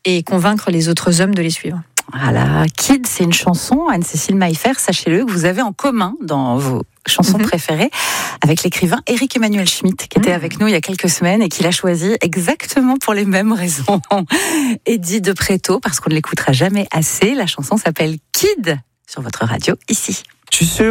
et convaincre les autres hommes de les suivre. Voilà, Kid, c'est une chanson, Anne-Cécile Maillefer, sachez-le, que vous avez en commun dans vos chansons préférées avec l'écrivain Éric-Emmanuel Schmitt, qui était avec nous il y a quelques semaines et qui l'a choisi exactement pour les mêmes raisons. Eddie de Préto, parce qu'on ne l'écoutera jamais assez. La chanson s'appelle Kid sur votre radio, ici. Tu sais